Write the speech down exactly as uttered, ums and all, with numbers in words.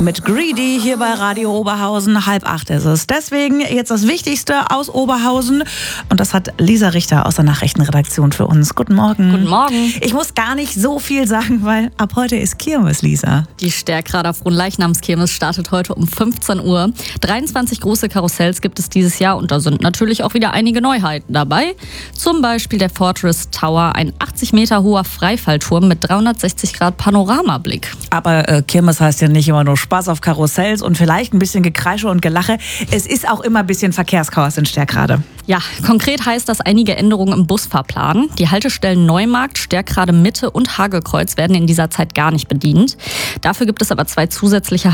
Mit Greedy hier bei Radio Oberhausen. Halb acht ist es. Deswegen jetzt das Wichtigste aus Oberhausen. Und das hat Lisa Richter aus der Nachrichtenredaktion für uns. Guten Morgen. Guten Morgen. Ich muss gar nicht so viel sagen, weil ab heute ist Kirmes, Lisa. Die Stärkrader Fronleichnamskirmes startet heute um fünfzehn Uhr. dreiundzwanzig große Karussells gibt es dieses Jahr und da sind natürlich auch wieder einige Neuheiten dabei. Zum Beispiel der Fortress Tower, ein achtzig Meter hoher Freifallturm mit dreihundertsechzig Grad Panoramablick. Aber äh, Kirmes heißt ja nicht immer nur Spaß auf Karussells und vielleicht ein bisschen Gekreische und Gelache. Es ist auch immer ein bisschen Verkehrschaos in Stärkrade. Ja, konkret heißt das einige Änderungen im Busfahrplan. Die Haltestellen Neumarkt, Stärkrade Mitte und Hagelkreuz werden in dieser Zeit gar nicht bedient. Dafür gibt es aber zwei zusätzliche